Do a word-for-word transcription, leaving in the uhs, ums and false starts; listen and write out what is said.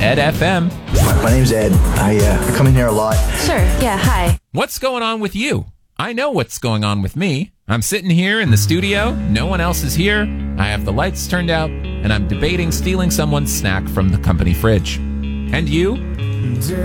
Ed F M. My, my name's Ed. I, uh, I come in here a lot. Sure, yeah, hi. What's going on with you? I know what's going on with me. I'm sitting here in the studio. No one else is here. I have the lights turned out, and I'm debating stealing someone's snack from the company fridge. And you?